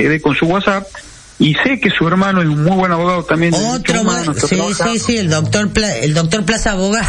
quedé con su WhatsApp, y sé que su hermano es un muy buen abogado también. Sí, el doctor Plaza abogado.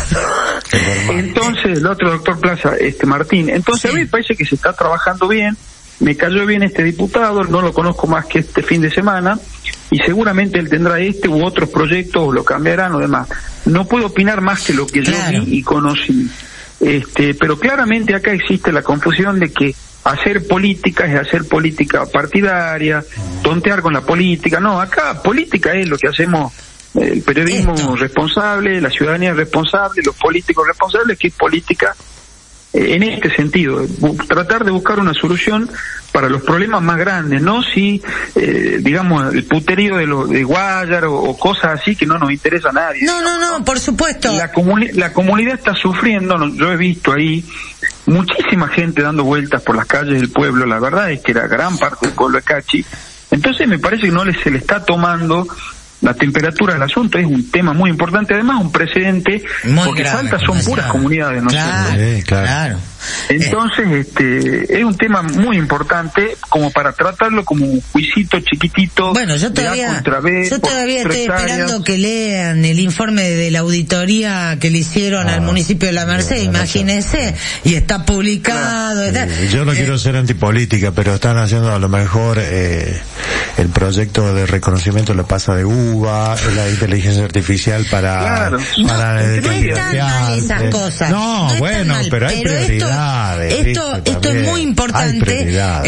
Entonces, el otro doctor Plaza, Martín. Entonces, a mí me parece que se está trabajando bien. Me cayó bien este diputado, no lo conozco más que este fin de semana, y seguramente él tendrá este u otros proyectos, o lo cambiarán o demás. No puedo opinar más que lo que yo vi y conocí. Pero claramente acá existe la confusión de que hacer política es hacer política partidaria, tontear con la política. No, acá política es lo que hacemos, el periodismo responsable, la ciudadanía responsable, los políticos responsables, que es política en este sentido, tratar de buscar una solución para los problemas más grandes, no si, digamos, el puterío de Guayar o cosas así que no nos interesa a nadie. No, por supuesto. La comunidad está sufriendo, yo he visto ahí muchísima gente dando vueltas por las calles del pueblo, la verdad es que era gran parte del pueblo de Cachi, entonces me parece que se le está tomando la temperatura del asunto. Es un tema muy importante, además un precedente, muy porque grave, Salta son puras comunidades, ¿no? Claro. Entonces, es un tema muy importante como para tratarlo como un juicito chiquitito. Bueno, yo todavía estoy esperando que lean el informe de la auditoría que le hicieron al municipio de La Merced, imagínense, y está publicado. Yo no quiero ser antipolítica, pero están haciendo a lo mejor el proyecto de reconocimiento de la pasa de uva, la inteligencia artificial para no están mal esas cosas. Pero hay prioridades. Esto es muy importante,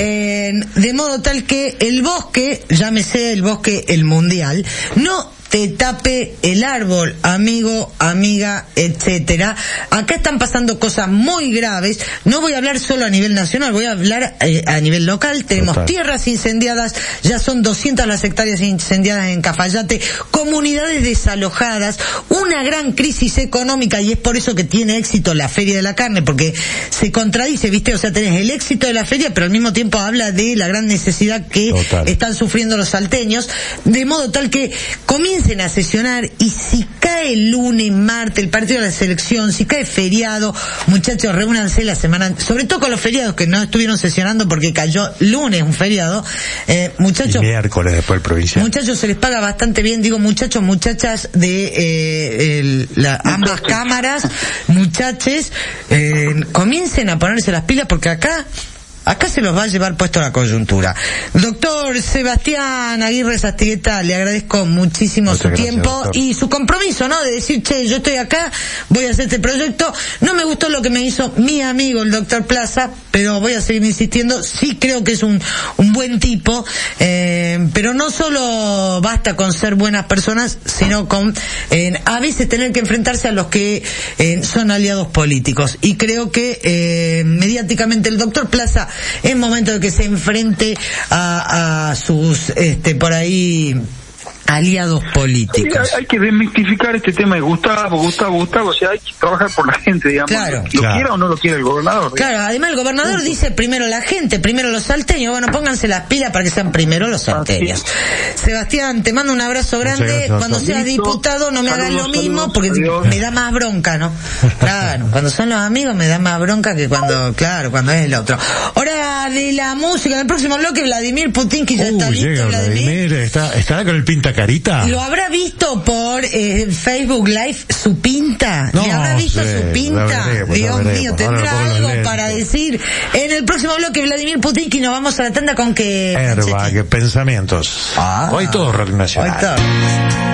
de modo tal que el bosque, llámese el bosque el mundial, no te tape el árbol, amigo, amiga, etcétera. Acá están pasando cosas muy graves. No voy a hablar solo a nivel nacional, voy a hablar a nivel local. Tenemos tierras incendiadas, ya son 200 las hectáreas incendiadas en Cafayate, comunidades desalojadas, una gran crisis económica, y es por eso que tiene éxito la Feria de la Carne, porque se contradice, ¿viste? O sea, tenés el éxito de la feria, pero al mismo tiempo habla de la gran necesidad que están sufriendo los salteños, de modo tal que comiencen a sesionar, y si cae lunes, martes, el partido de la selección, si cae feriado, muchachos, reúnanse la semana, sobre todo con los feriados que no estuvieron sesionando porque cayó lunes un feriado, muchachos. Y miércoles después el provincial. Muchachos, se les paga bastante bien, digo muchachos, muchachas de ambas cámaras, muchaches, comiencen a ponerse las pilas porque acá se los va a llevar puesto la coyuntura. Doctor Sebastián Aguirre Sastigueta, le agradezco muchísimo su tiempo, doctor, y su compromiso, ¿no? De decir, yo estoy acá, voy a hacer este proyecto. No me gustó lo que me hizo mi amigo el doctor Plaza, pero voy a seguir insistiendo. Sí creo que es un buen tipo, pero no solo basta con ser buenas personas, sino con a veces tener que enfrentarse a los que son aliados políticos. Y creo que mediáticamente el doctor Plaza es momento de que se enfrente a sus por ahí aliados políticos. Sí, hay que desmitificar este tema de Gustavo, o sea, hay que trabajar por la gente, digamos. Claro. Lo quiera o no lo quiera el gobernador. Claro, además el gobernador dice primero la gente, primero los salteños. Bueno, pónganse las pilas para que sean primero los salteños. Sebastián, te mando un abrazo grande. Cuando seas diputado no me hagas lo mismo, porque me da más bronca, ¿no? Claro, cuando son los amigos me da más bronca que cuando es el otro. Hora de la música. En el próximo bloque, Vladimir Putin, que ya está listo. Llega Vladimir, estará con el pinta carita. ¿Lo habrá visto por Facebook Live su pinta? No, ¿Le habrá visto su pinta? Dios mío, tendrá algo para decir. En el próximo bloque, Vladimir Putin, y nos vamos a la tanda con que... Airbag, pensamientos. Hoy todo rock nacional. Hoy todo.